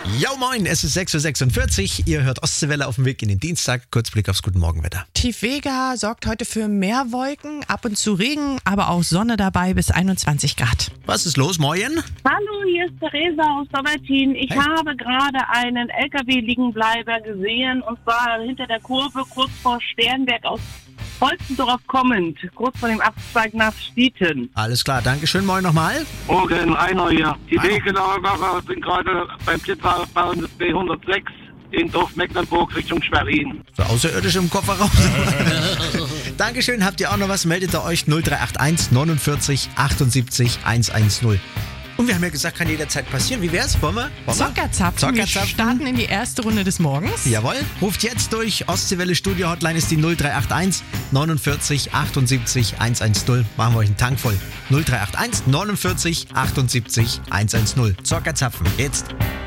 Ja moin, es ist 6.46 Uhr. Ihr hört Ostseewelle auf dem Weg in den Dienstag. Kurzblick aufs Guten Morgenwetter. Tiefvega sorgt heute für mehr Wolken, ab und zu Regen, aber auch Sonne dabei bis 21 Grad. Was ist los, Moin? Hallo, hier ist Theresa aus Dobbertin. Ich habe gerade einen LKW-Liegenbleiber gesehen und zwar hinter der Kurve kurz vor Sternberg aus Holzendorf kommend, kurz vor dem Abzweig nach Stieten. Alles klar, Dankeschön. Moin nochmal. Morgen, Rainer hier. Die Wegelager sind gerade beim Blitzaufbau des B106 in Dorf Mecklenburg Richtung Schwerin. So außerirdisch im Kofferraum. Dankeschön. Habt ihr auch noch was? Meldet ihr euch 0381 49 78 110. Und wir haben ja gesagt, kann jederzeit passieren. Wie wär's? Wollen wir? Zockerzapfen. Wir starten in die erste Runde des Morgens. Jawohl. Ruft jetzt durch. Ostseewelle Studio Hotline ist die 0381 49 78 110. Machen wir euch einen Tank voll. 0381 49 78 110. Zockerzapfen. Jetzt.